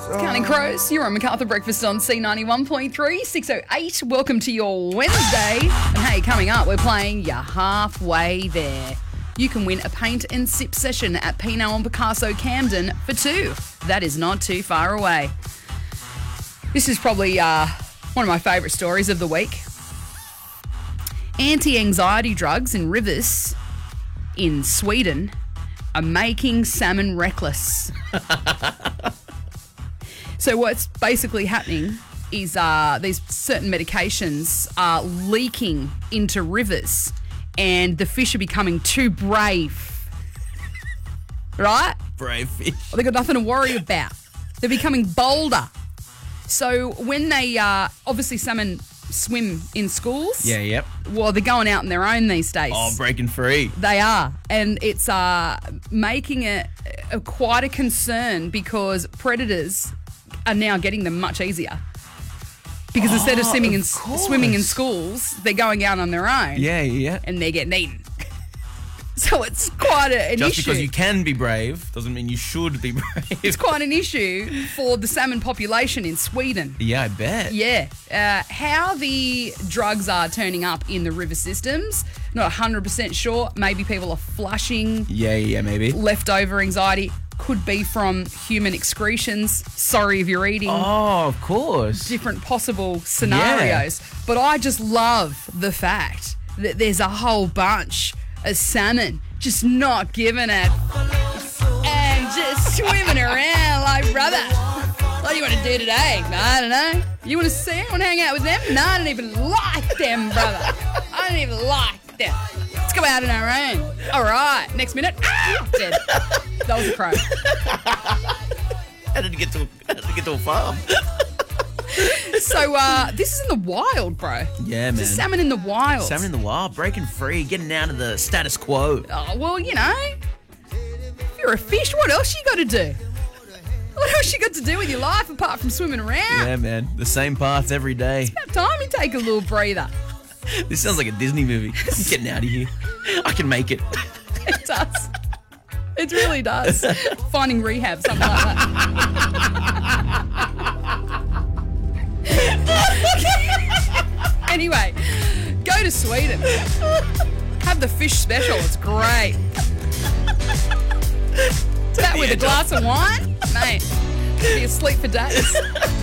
Counting Crows, you're on MacArthur Breakfast on C91.3, 6:08. Welcome to your Wednesday. And hey, coming up, we're playing You're Halfway There. You can win a paint and sip session at Pinot and Picasso Camden for two. That is not too far away. This is probably one of my favourite stories of the week. Anti-anxiety drugs in rivers in Sweden are making salmon reckless. So what's basically happening is these certain medications are leaking into rivers and the fish are becoming too brave. Right? Brave fish. They've got nothing to worry about. They're becoming bolder. So when they, obviously salmon swim in schools. Yeah, yep. Well, they're going out on their own these days. Oh, breaking free. They are. And it's making it quite a concern because predators are now getting them much easier. Because instead of swimming in schools, they're going out on their own. Yeah, yeah. And they're getting eaten. So it's quite an issue. Just because you can be brave doesn't mean you should be brave. It's quite an issue for the salmon population in Sweden. Yeah, I bet. Yeah. How the drugs are turning up in the river systems, not 100% sure. Maybe people are flushing. Yeah, maybe. Leftover anxiety. Could be from human excretions. Sorry if you're eating. Oh, of course. Different possible scenarios. Yeah. But I just love the fact that there's a whole bunch of salmon just not giving it and just swimming around like, brother, what do you want to do today? I don't know. You want to see them? Want to hang out with them? No, I don't even like them, brother. I don't even like them. Let's go out on our own. All right. Next minute, dead. That was a crow. How did it get to a farm? So this is in the wild, bro. Yeah, man. This is salmon in the wild. Salmon in the wild, breaking free, getting out of the status quo. Oh, well, you know, if you're a fish, what else you got to do? What else you got to do with your life apart from swimming around? Yeah, man. The same paths every day. It's about time you take a little breather. This sounds like a Disney movie. I'm getting out of here. I can make it. It does. It really does. Finding rehab, something like that. Anyway, go to Sweden. Have the fish special. It's great. That with a glass of wine, mate. Be asleep for days.